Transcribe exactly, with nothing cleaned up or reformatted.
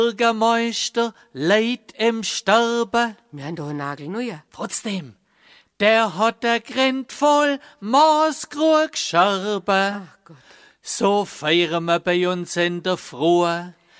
Bürgermeister leid im Sterben. Wir haben doch einen Nagel neuer. Trotzdem, der hat der Grind voll maßgrug Scherben. Ach Gott. So feiern wir bei uns in der Früh.